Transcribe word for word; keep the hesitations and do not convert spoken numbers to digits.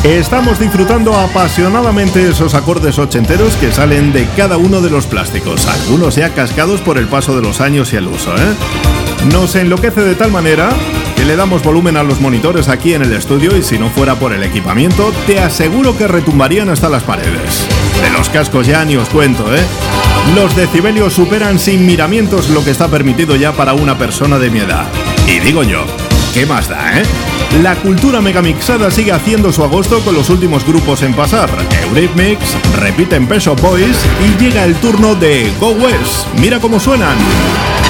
Estamos disfrutando apasionadamente esos acordes ochenteros que salen de cada uno de los plásticos, algunos ya cascados por el paso de los años y el uso, ¿eh? Nos enloquece de tal manera que le damos volumen a los monitores aquí en el estudio y si no fuera por el equipamiento, te aseguro que retumbarían hasta las paredes. De los cascos ya ni os cuento, ¿eh? Los decibelios superan sin miramientos lo que está permitido ya para una persona de mi edad. Y digo yo, ¿qué más da, eh? La cultura megamixada sigue haciendo su agosto con los últimos grupos en pasar. Eurythmics, repiten Pet Shop Boys y llega el turno de Go West. Mira cómo suenan.